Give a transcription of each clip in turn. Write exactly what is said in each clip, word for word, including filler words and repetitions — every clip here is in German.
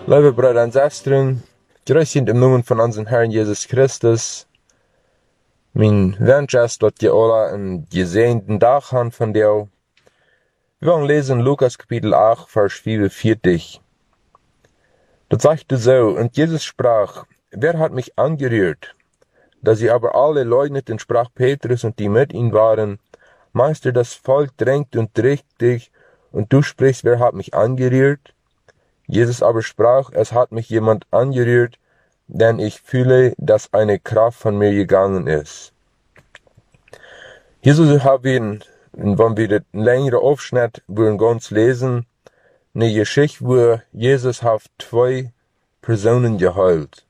Liebe Brüder und Schwestern, grüß euch im Namen von unserem Herrn Jesus Christus. Mein Wunsch ist, dass ihr alle einen gesegneten Tag haben von dir. Wir wollen lesen Lukas Kapitel acht, Vers vierundvierzig. Das sagte so, und Jesus sprach, wer hat mich angerührt? Da sie aber alle leugneten, sprach Petrus und die mit ihm waren, Meister, das Volk drängt und trägt dich, und du sprichst, wer hat mich angerührt? Jesus aber sprach, es hat mich jemand angerührt, denn ich fühle, dass eine Kraft von mir gegangen ist. Hier so haben wir, wenn wir den längeren Aufschnitt wollen ganz lesen, eine Geschichte, wo Jesus hat zwei Personen geheilt.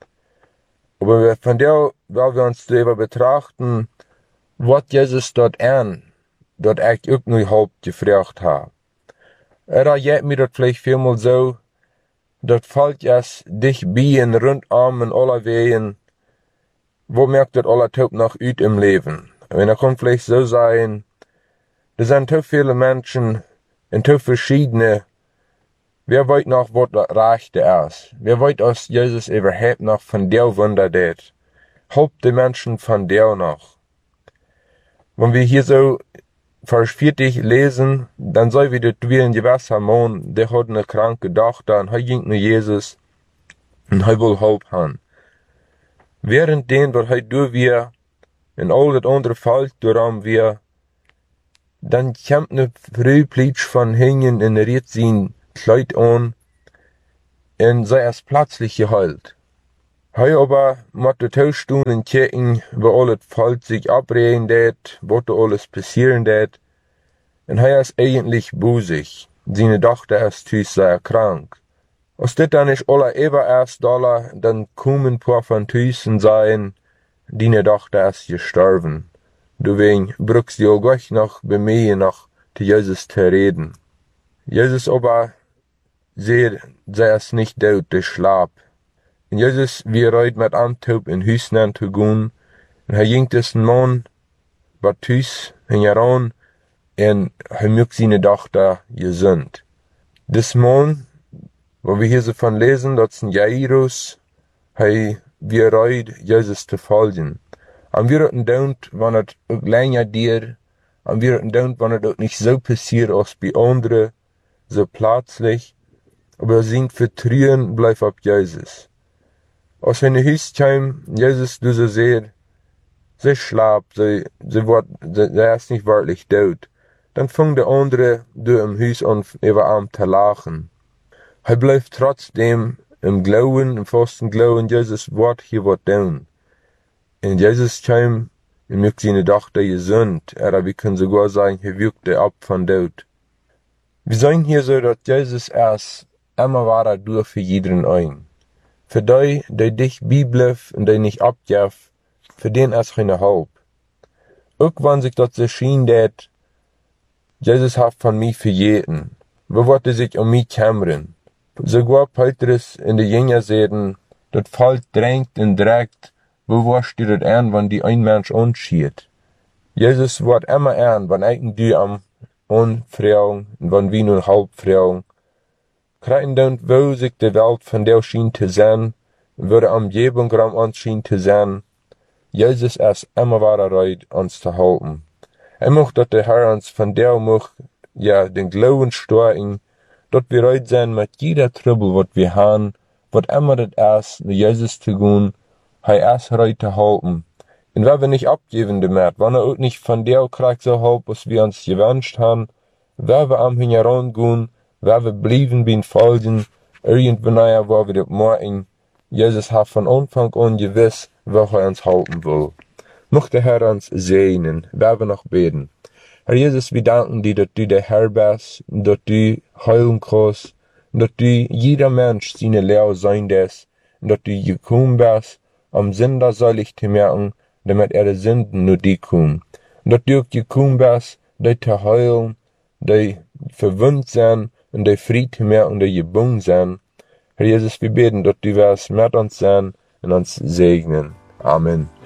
Aber von der, weil wir uns darüber betrachten, was Jesus dort an, dort echt auch nur halb gefragt hat. Er hat mir das vielleicht vielmal so, dat Volk es dich bien rundum in aller Wegen, wo merkt das aller Top noch ut im Leben? Und er kann vielleicht so sein, da sind so viele Menschen in so verschiedene, wer weiß noch, was das Rechte ist? Wer weiß, was Jesus überhaupt noch von der Wunder tät? Haupt die Menschen von der noch. Wenn wir hier so Vers vierzig lesen, dann soll wir das wie ein gewisser Mann, der hat eine kranke Tochter und er ging zu Jesus und er will Hilfe haben. Während den, was er durch wir, in all das andere Volk, darum wir, dann kommt eine Frühplitsch von Hingen in Riet sein Kleid an und sei es plötzlich geheilt. Hij aber mochte Tauschstunden kijken waar al het volk sich abreden deed, wat er alles passieren deed. En hij is eigentlich boezig. Seine Tochter ist thuis sehr krank. Als dit dan is alle even erst dollar, dan komen een paar van thuis en zeggen, die Tochter ist gestorben. Deswegen brauchst du auch gleich noch bei mir noch zu Jesus zu reden. Jesus aber sieht, sei es nicht tot, der schlapp. En Jesus, wie reut met Antop in huis te gaan, en hij ging tussen man, wat thuis, en heran, en hij maakt zijn dochter gezond. Des man, waar we hier so van lezen, dat is een Jairus, hij, wie reut, Jesus te volgen. En wie het doet, wanneer het ook länger dier, en wie het doet, wanneer het ook niet zo passiert als bij anderen, so plötzlich, aber sein Vertrauen bleibt auf Jesus. Als hij naar huis kwam, Jesus du so seht, sie schlapt, sie, sie, wird, sie, sie ist nicht wirklich tot. Dann fing der andere durch im Haus an, über ihm zu lachen. Er bleibt trotzdem im Glauben, im festen Glauben, Jesus Wort hier wird tun. Und Jesus kam und macht seine Tochter gesund, aber wir können sogar sagen, er wirkte ab von Tod. Wir sagen hier so, dass Jesus erst immer war durch für jeden einen. Für die, die dich bieblef und die nicht abgef, für den ist keine Hoop. Auch wenn sich das so schien dat, Jesus hat von mir für jeden, wo wollte sich um mich kümmern. Sogar Petrus in die Jünger sehen, das Volk drängt und trägt, wo warst du das an, wenn die ein Mensch anschiert. Jesus wird immer an, wenn ich du am Unfragen und wenn wir nun halb fragen. Kreien dann, wo sich die Welt von der schien zu sein, würde am Umgebung uns schien zu sein, Jesus ist immer wahrer Reut, uns zu halten. Er möchte, dass der Herr uns von der Macht, ja, den Glauben stärken, dass wir reut sein mit jeder Trübel, was wir haben, was immer das ist, mit Jesus zu gehen, er ist reut zu halten. Und wenn wir nicht abgeben damit, wenn er auch nicht von der kriegt so halb, was wir uns gewünscht haben, wenn wir am herangehen, waar we blijven bij volgen, irgendwann waar we dat maken. Jesus hat von Anfang an gewiss, wo er uns halten will. Mocht der Herr uns segnen, werden wir noch beten. Herr Jesus, wir danken dir, dass du der Herr bist, dass du heilen kannst, dass du jeder Mensch seine Lehre sein lässt, und dass du gekommen bist, um Sünder selig zu merken, damit er die Sünden nur die kommen. Und dass du auch gekommen bist, die zu heilen, die verwundet sind, und die Friede mehr und die gebunden sind. Herr Jesus, wir beten, dass du wirst mit uns sein und uns segnen. Amen.